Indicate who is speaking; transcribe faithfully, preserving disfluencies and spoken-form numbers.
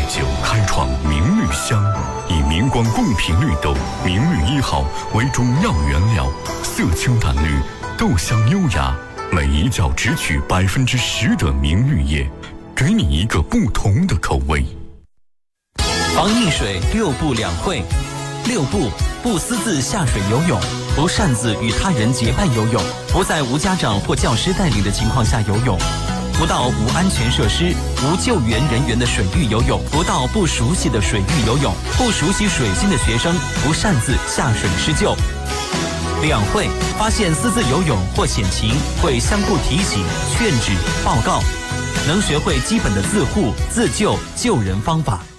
Speaker 1: 九开创明绿香，以明光贡品绿豆明绿一号为中药原料，色清淡绿，豆香优雅，每一角只取百分之十的明绿叶，给你一个不同的口味。
Speaker 2: 防溺水六不两会。六不：不私自下水游泳，不擅自与他人结伴游泳，不在无家长或教师带领的情况下游泳，不到无安全设施、无救援人员的水域游泳，不到不熟悉的水域游泳，不熟悉水性的学生不擅自下水施救。两会：发现私自游泳或险情，会相互提醒、劝止、报告，能学会基本的自护、自救、救人方法。